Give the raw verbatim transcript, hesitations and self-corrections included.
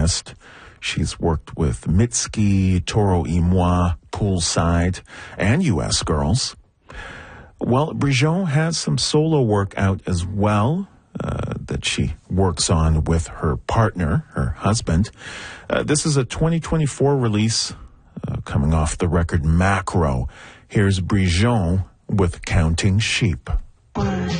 pianist. She's worked with Mitski, Toro y Moi, Poolside, and U S Girls. Well, Brijon has some solo work out as well uh, that she works on with her partner, her husband. Uh, this is a twenty twenty-four release uh, coming off the record Macro. Here's Brijon with Counting Sheep.